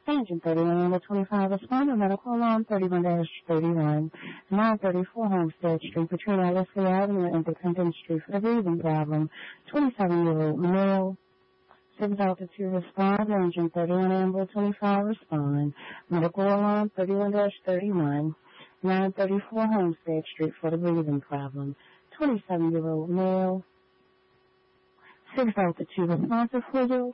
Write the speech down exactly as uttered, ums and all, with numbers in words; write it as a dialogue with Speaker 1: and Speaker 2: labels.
Speaker 1: Engine thirty-one, number twenty-five, responding medical alarm thirty-one dash thirty-one, nine thirty-four Homestead Street, between Ellislee Avenue and Independence Street for the breathing problem. twenty-seven-year-old male. six altitude respond, engine thirty-one, ambulance twenty-five, respond. Medical alarm thirty-one dash thirty-one, nine thirty-four Homestead Street for the breathing problem. twenty-seven-year-old male. six altitude responsive for you.